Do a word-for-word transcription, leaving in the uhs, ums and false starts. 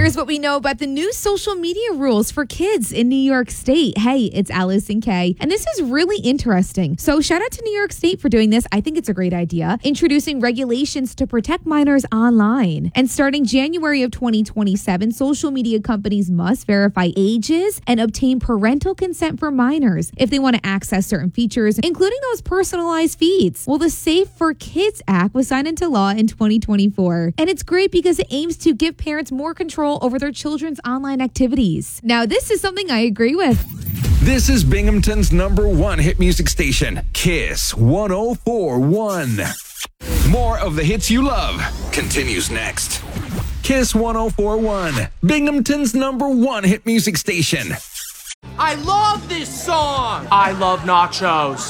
Here's what we know about the new social media rules for kids in New York State. Hey, it's Allison Kay, and this is really interesting. So shout out to New York State for doing this. I think it's a great idea. Introducing regulations to protect minors online. And starting January of twenty twenty-seven, social media companies must verify ages and obtain parental consent for minors if they want to access certain features, including those personalized feeds. Well, the Safe for Kids Act was signed into law in twenty twenty-four, and it's great because it aims to give parents more control over their children's online activities. Now, this is something I agree with. This is Binghamton's number one hit music station, Kiss one oh four point one. More of the hits you love continues next. Kiss one oh four point one, Binghamton's number one hit music station. I love this song. I love nachos.